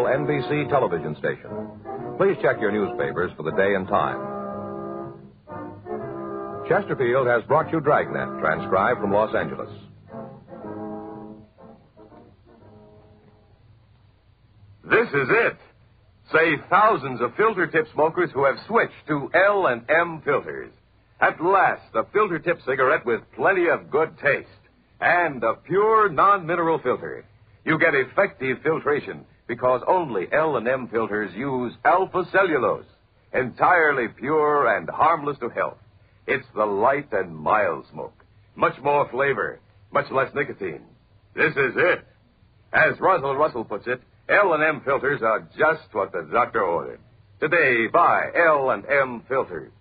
NBC television station. Please check your newspapers for the day and time. Chesterfield has brought you Dragnet, transcribed from Los Angeles. This is it. Say thousands of filter tip smokers who have switched to L&M filters. At last, a filter tip cigarette with plenty of good taste. And a pure non-mineral filter. You get effective filtration because only L&M filters use alpha cellulose. Entirely pure and harmless to health. It's the light and mild smoke. Much more flavor. Much less nicotine. This is it. As Roswell Russell puts it, L&M filters are just what the doctor ordered. Today, buy L&M filters.